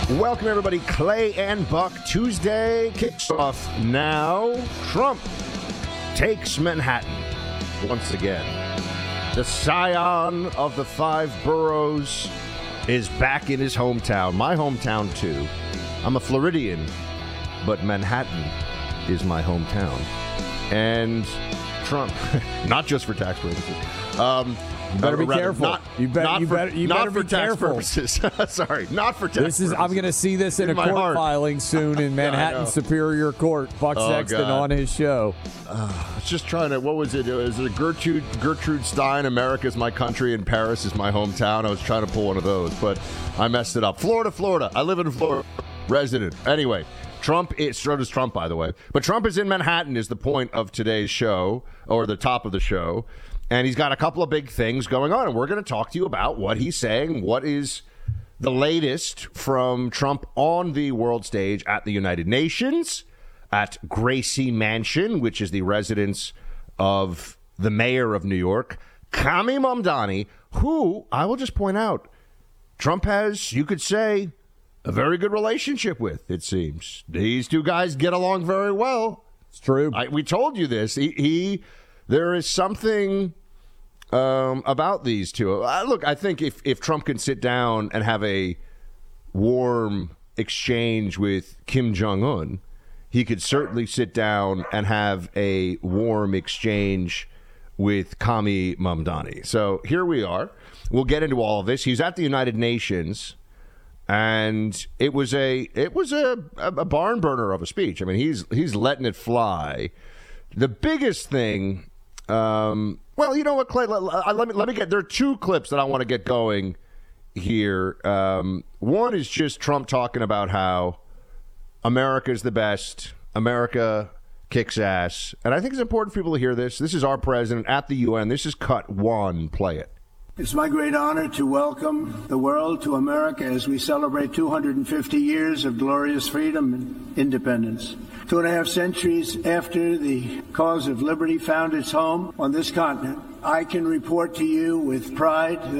Welcome, everybody. Clay and Buck Tuesday kicks off now. Trump takes Manhattan once again. The scion of the five boroughs is back in his hometown. My hometown, too. I'm a Floridian, but Manhattan is my hometown. And Trump, not just for tax purposes. You better be careful. You better be careful. Purposes. Sorry, not for tax purposes. I'm going to see this in a court filing soon in Manhattan Superior Court. Buck Sexton on his show. I was just trying to, what was it? Is it Gertrude Stein, America's my country and Paris is my hometown? I was trying to pull one of those, but I messed it up. Florida. I live in Florida. Resident. Anyway, so does Trump, by the way. But Trump is in Manhattan is the point of today's show, or the top of the show. And he's got a couple of big things going on, and we're going to talk to you about what he's saying, what is the latest from Trump on the world stage at the United Nations, at Gracie Mansion, which is the residence of the mayor of New York, Kami Mamdani, who, I will just point out, Trump has, you could say, a very good relationship with, it seems. These two guys get along very well. It's true. We told you this. There is something about these two. Look, I think if Trump can sit down and have a warm exchange with Kim Jong-un, he could certainly sit down and have a warm exchange with Kami Mamdani. So here we are. We'll get into all of this. He's at the United Nations, and it was a barn burner of a speech. I mean, he's letting it fly. The biggest thing. Well, you know what, Clay? Let me get. There are two clips that I want to get going here. One is just Trump talking about how America is the best. America kicks ass, and I think it's important for people to hear this. This is our president at the UN. This is cut one. Play it. It's my great honor to welcome the world to America as we celebrate 250 years of glorious freedom and independence. 2.5 centuries after the cause of liberty found its home on this continent, I can report to you with pride